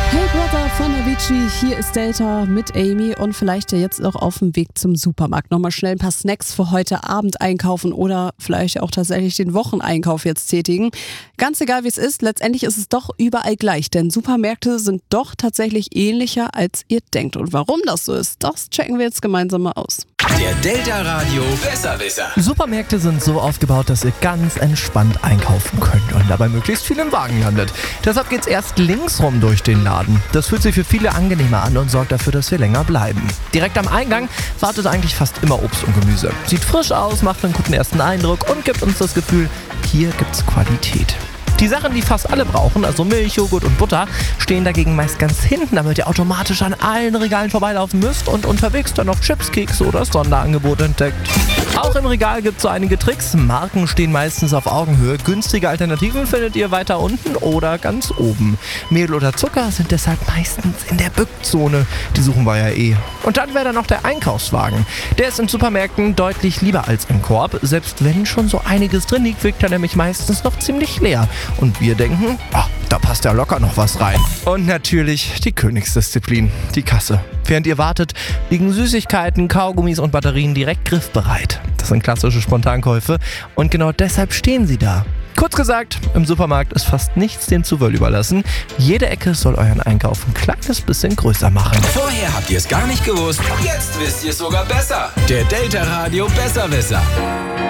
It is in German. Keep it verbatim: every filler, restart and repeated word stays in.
Hey Brother von Avicii, hier ist Delta mit Amy und vielleicht ja jetzt auch auf dem Weg zum Supermarkt nochmal schnell ein paar Snacks für heute Abend einkaufen oder vielleicht auch tatsächlich den Wocheneinkauf jetzt tätigen. Ganz egal wie es ist, letztendlich ist es doch überall gleich, denn Supermärkte sind doch tatsächlich ähnlicher als ihr denkt. Und warum das so ist, das checken wir jetzt gemeinsam mal aus. Der Delta Radio Besserwisser. Supermärkte sind so aufgebaut, dass ihr ganz entspannt einkaufen könnt und dabei möglichst viel im Wagen landet. Deshalb geht's erst linksrum durch den Laden. Das fühlt sich für viele angenehmer an und sorgt dafür, dass wir länger bleiben. Direkt am Eingang wartet eigentlich fast immer Obst und Gemüse. Sieht frisch aus, macht einen guten ersten Eindruck und gibt uns das Gefühl, hier gibt's Qualität. Die Sachen, die fast alle brauchen, also Milch, Joghurt und Butter, stehen dagegen meist ganz hinten, damit ihr automatisch an allen Regalen vorbeilaufen müsst und unterwegs dann noch Chips, Kekse oder Sonderangebote entdeckt. Auch im Regal gibt es so einige Tricks. Marken stehen meistens auf Augenhöhe. Günstige Alternativen findet ihr weiter unten oder ganz oben. Mehl oder Zucker sind deshalb meistens in der Bückzone. Die suchen wir ja eh. Und dann wäre da noch der Einkaufswagen. Der ist in Supermärkten deutlich lieber als im Korb. Selbst wenn schon so einiges drin liegt, wirkt er nämlich meistens noch ziemlich leer. Und wir denken, ach, da passt ja locker noch was rein. Und natürlich die Königsdisziplin, die Kasse. Während ihr wartet, liegen Süßigkeiten, Kaugummis und Batterien direkt griffbereit. Das sind klassische Spontankäufe und genau deshalb stehen sie da. Kurz gesagt, im Supermarkt ist fast nichts dem Zufall überlassen. Jede Ecke soll euren Einkauf ein kleines bisschen größer machen. Vorher habt ihr es gar nicht gewusst, jetzt wisst ihr es sogar besser. Der Delta Radio Besserwisser.